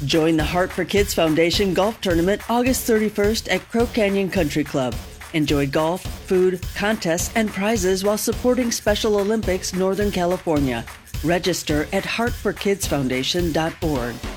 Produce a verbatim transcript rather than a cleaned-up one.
Join the Heart for Kids Foundation Golf Tournament August thirty-first at Crow Canyon Country Club. Enjoy golf, food, contests, and prizes while supporting Special Olympics Northern California. Register at heart for kids foundation dot org.